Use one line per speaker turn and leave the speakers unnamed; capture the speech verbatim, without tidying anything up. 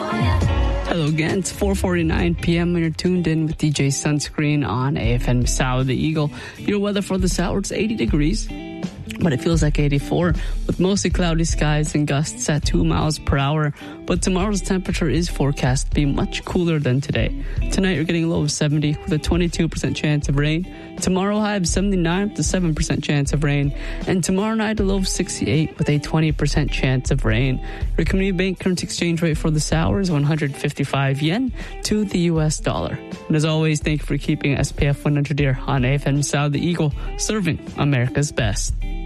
Hello again, it's four forty-nine p.m. and you're tuned in with D J Sunscreen on A F M Sour the Eagle. Your weather for this hour, it's eighty degrees, but it feels like eighty-four with mostly cloudy skies and gusts at two miles per hour. But tomorrow's temperature is forecast to be much cooler than today. Tonight you're getting a low of seventy with a twenty-two percent chance of rain. Tomorrow high of seventy-nine with a seven percent chance of rain. And tomorrow night a low of sixty-eight with a twenty percent chance of rain. Your Community Bank currency exchange rate for this hour is one hundred fifty-five yen to the U S dollar. And as always, thank you for keeping S P F one hundred here on A F M Sour the Eagle, serving America's best.